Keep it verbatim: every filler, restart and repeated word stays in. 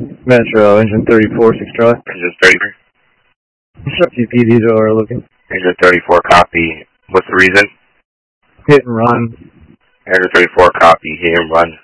Metro, engine thirty-four, six Charlie. Engine thirty-four. G P Ds are looking. Engine thirty-four, copy. What's the reason? Hit and run. Engine thirty-four, copy. Hit and run.